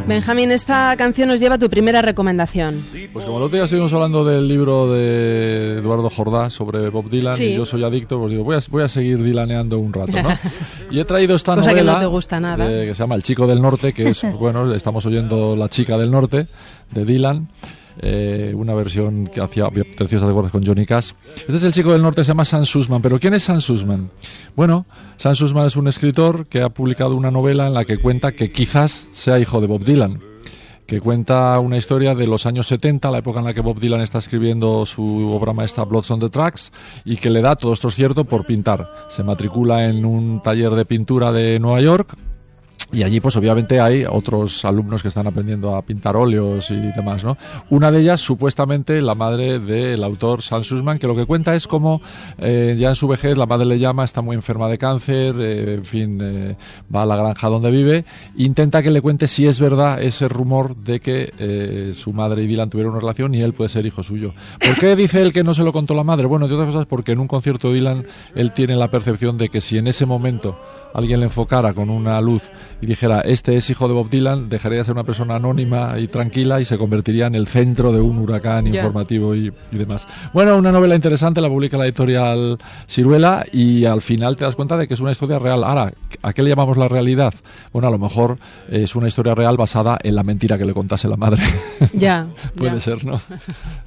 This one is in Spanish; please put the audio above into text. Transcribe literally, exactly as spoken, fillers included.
Benjamín, esta canción nos lleva a tu primera recomendación. Pues como el otro día estuvimos hablando del libro de Eduardo Jordá sobre Bob Dylan, sí. y yo soy adicto, pues digo, voy a, voy a seguir dilaneando un rato, ¿no? Y he traído esta Cosa novela que no te gusta nada. De, que se llama El Chico del Norte, que es, bueno, estamos oyendo La Chica del Norte, de Dylan. Eh, una versión que hacía Preciosa de Borges con Johnny Cash. Este es El Chico del Norte, se llama Sam Sussman. ¿Pero quién es Sam Sussman? Bueno, Sam Sussman es un escritor que ha publicado una novela en la que cuenta que quizás sea hijo de Bob Dylan, que cuenta una historia de los años setenta, la época en la que Bob Dylan está escribiendo su obra maestra Blood on the Tracks, y que le da, todo esto es cierto, por pintar. Se matricula en un taller de pintura de Nueva York. Y allí, pues obviamente hay otros alumnos que están aprendiendo a pintar óleos y demás, ¿no? Una de ellas, supuestamente, la madre del autor Sam Sussman, que lo que cuenta es cómo eh, ya en su vejez la madre le llama, está muy enferma de cáncer, eh, en fin, eh, va a la granja donde vive, intenta que le cuente si es verdad ese rumor de que eh, su madre y Dylan tuvieron una relación y él puede ser hijo suyo. ¿Por qué dice él que no se lo contó la madre? Bueno, de otras cosas, porque en un concierto de Dylan él tiene la percepción de que si en ese momento alguien le enfocara con una luz y dijera, este es hijo de Bob Dylan, dejaría de ser una persona anónima y tranquila y se convertiría en el centro de un huracán yeah. informativo y, y demás. Bueno, una novela interesante, la publica la editorial Siruela, y al final te das cuenta de que es una historia real. Ahora, ¿a qué le llamamos la realidad? Bueno, a lo mejor es una historia real basada en la mentira que le contase la madre. Ya. Puede ya. ser, ¿no?